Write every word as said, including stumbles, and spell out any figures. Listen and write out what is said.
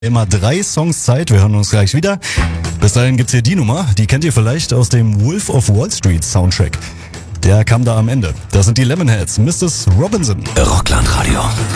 Immer drei Songs Zeit, wir hören uns gleich wieder. Bis dahin gibt's hier die Nummer, die kennt ihr vielleicht aus dem Wolf of Wall Street Soundtrack. Der kam da am Ende. Das sind die Lemonheads, Missus Robinson. Rockland Radio.